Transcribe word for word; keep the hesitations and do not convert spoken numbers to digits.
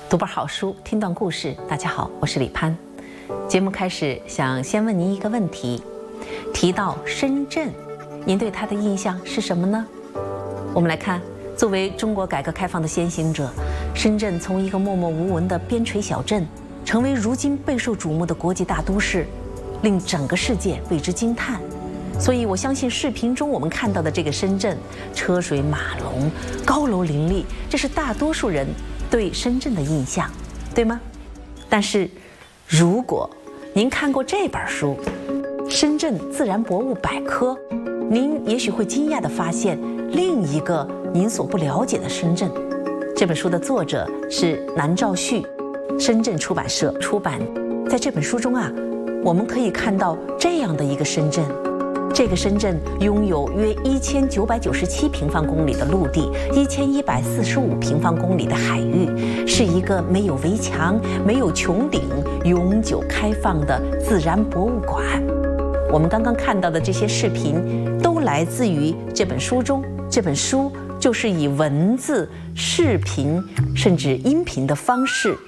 读本好书，听段故事。大家好，我是李攀。节目开始，想先问您一个问题：提到深圳，您对它的印象是什么呢？我们来看，作为中国改革开放的先行者，深圳从一个默默无闻的边陲小镇，成为如今备受瞩目的国际大都市，令整个世界为之惊叹。所以我相信视频中我们看到的这个深圳，车水马龙，高楼林立，这是大多数人对深圳的印象，对吗？但是如果您看过这本书《深圳自然博物百科》，您也许会惊讶地发现另一个您所不了解的深圳。这本书的作者是南兆旭，深圳出版社出版。在这本书中啊，我们可以看到这样的一个深圳。这个深圳拥有约一千九百九十七平方公里的陆地，一千一百四十五平方公里的海域，是一个没有围墙、没有穹顶、永久开放的自然博物馆。我们刚刚看到的这些视频，都来自于这本书中。这本书就是以文字、视频甚至音频的方式